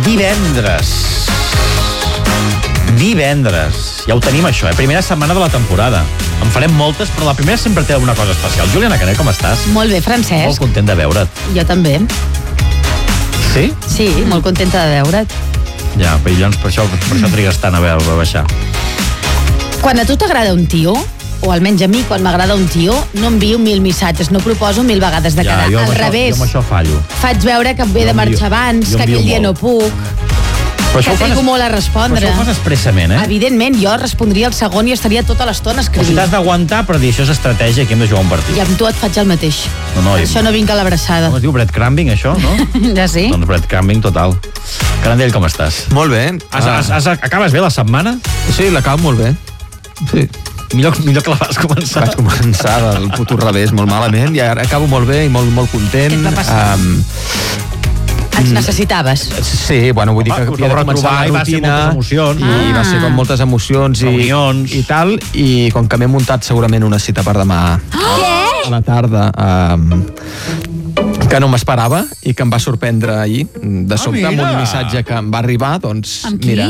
Divendres. Ja ho tenim, això, Primera setmana de la temporada. En farem moltes, però la primera sempre té una cosa especial. Juliana Canet, com estàs? Molt bé, Francesc. Molt content de veure't. Jo també. Sí? Sí, molt contenta de veure't. Ja, per això trigues tant a baixar. Quan a tu t'agrada un tio, o almenys a mi, quan m'agrada un tio, no envio 1000 missatges, no proposo 1000 vegades de quedar. Al revés. Jo amb això fallo. Faig veure que he de marxar abans, que aquell dia no puc, que trigo molt a respondre. Però això ho fas expressament, Evidentment, jo respondria al segon i estaria tota l'estona escrivint. O sigui, t'has d'aguantar per dir, això és estratègia, que hem de jugar un partit. I amb tu et faig el mateix. No, això no vinc a l'abraçada. Com es diu? Breadcrumbing, això, no? Ja sí. Doncs breadcrumbing total. Carandell, com estàs? Molt bé. Acabes bé la setmana? Sí, l'acabo molt bé. Sí. Millor que la vas començar. Vaig començar del puto revés molt malament i ara acabo molt bé i molt content. Què et va passar? Ens necessitaves. Sí, bueno, vull dir que havia de començar la rutina i va ser amb moltes emocions i tal, i com que m'he muntat segurament una cita per demà a la tarda que no m'esperava i que em va sorprendre ahir de sobte amb un missatge que em va arribar, doncs mira.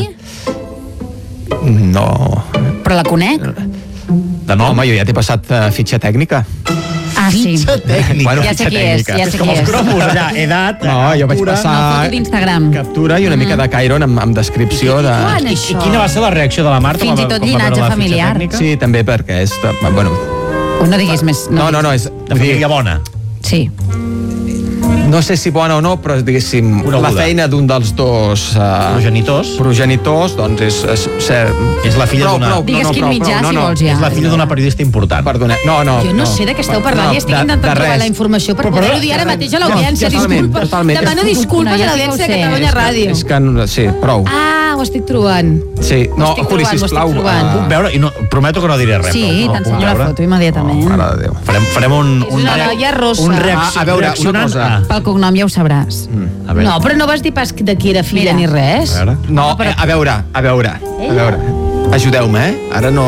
No. Però la conec? Home, jo ja t'he passat fitxa tècnica. Sí. Bueno, ja sé qui és, Com els cromos allà, edat... No, jo vaig passar captura i una mica de Cairon amb descripció de... I quina va ser la reacció de la Marta? Fins i tot llinatge familiar. Sí, també perquè és... Bueno... No diguis més. No, és... De família bona. Sí. No sé si bona o no, però diguéssim, la feina d'un dels dos progenitors, doncs és la filla d'una... Digues quin mitjà, si vols, ja. És la filla d'una periodista important. Perdona, no. Jo no sé de què esteu parlant i estic intentant trobar la informació per poder-ho dir ara mateix a l'audiència. Disculpa. Demano disculpes a l'audiència de Catalunya Ràdio. És que, sí, prou. Ho estic trobant. Sí, no, Juli, sisplau. Puc veure? I prometo que no diré res. Sí, t'ensenyo la foto immediatament. Mare de Déu. Farem un reaccionant. Pel cognom ja ho sabràs. No, però no vas dir pas de qui era filla ni res. No, a veure. Ajudeu-me, Ara no...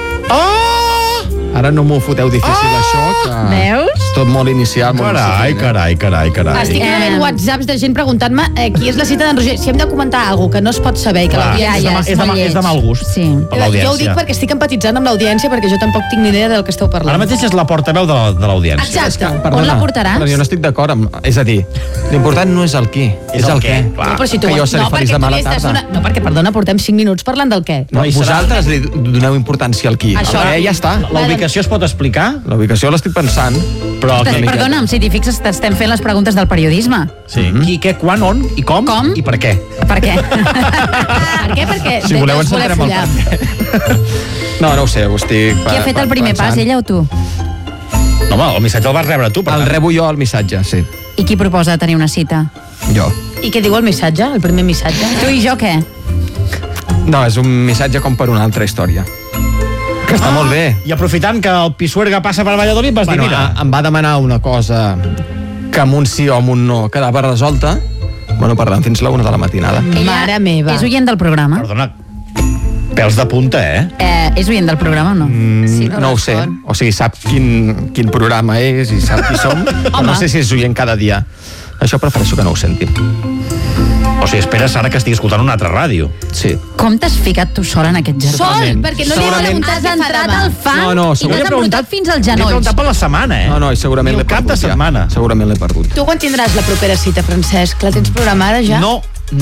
Ara no m'ho foteu difícil, això, que... Veus? És tot molt inicial, molt Carai. Estic rebent whatsapps de gent preguntant-me qui és la cita d'en Roger. Si hem de comentar alguna cosa que no es pot saber i que l'audiència... És de mal gust. Sí. Jo ho dic perquè estic empatitzant amb l'audiència, perquè jo tampoc tinc ni idea del que esteu parlant. Ara mateix és la portaveu de l'audiència. Exacte. On la portaràs? Però jo no estic d'acord amb... És a dir, l'important no és el qui, és el què. Que jo seré feliç demà a la tarda. No, perquè, perdona, portem 5 minuts parlant del què. No, vosaltres li doneu importància al qui. Això. Ja està. La ubicació es pot explicar? La ubicació l'estic pensant. Però perdona'm, si t'hi fixes, t'estem fent les preguntes del periodisme. Sí. Qui, què, quan, on i com? I per què? Per què? Perquè si voleu ens centrem al per què. No ho sé, ho estic... Qui ha fet el primer pas, ella o tu? No, home, el missatge el vas rebre tu. El rebo jo, el missatge, sí. I qui proposa tenir una cita? Jo. I què diu el missatge, el primer missatge? Tu i jo què? No, és un missatge com per una altra història. Que està molt bé. I aprofitant que el Pisuerga passa per Valladolid, vas dir, mira... Em va demanar una cosa que amb un sí o amb un no quedava resolta. Bueno, parlant fins la 1 de la matinada. Mare meva. És oient del programa? Perdona, pèls de punta, És oient del programa o no? No ho sé. O sigui, sap quin programa és i sap qui som, però no sé si és oient cada dia. Això prefereixo que no ho senti. O sigui, esperes ara que estigui escoltant una altra ràdio. Sí. Com t'has ficat tu sola en aquest jardí? Sol, perquè no li he preguntat. Has entrat al fang i t'has embrutat fins als genolls. L'he preguntat per la setmana, No, i segurament l'he perdut. Cap de setmana. Segurament l'he perdut. Tu quan tindràs la propera cita, Francesc? La tens programada ja? No.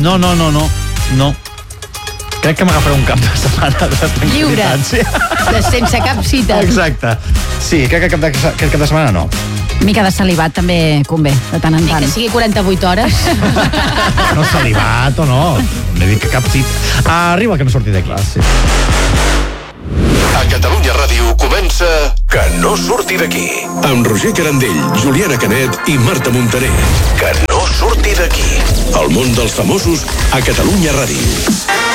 Crec que m'agafaré un cap de setmana de tranquil·litat. Lliure. Sense cap cita. Exacte. Sí, crec que aquest cap de setmana no. Mica de salivat també convé, de tant en tant. I que sigui 48 hores. No salivat o no. M'he dit que cap cita. Arriba que no surti de classe. A Catalunya Ràdio comença Que no surti d'aquí. Amb Roger Carandell, Juliana Canet i Marta Montaner. Que no surti d'aquí. El món dels famosos a Catalunya Ràdio.